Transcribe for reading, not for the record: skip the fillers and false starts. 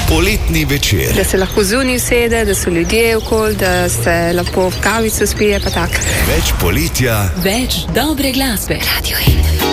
Poletni večer. Da se lahko zunaj usede, da so ljudje okoli, da se lahko kavico spije, pa tako. Več poletja, več dobre glasbe. Radio Hit.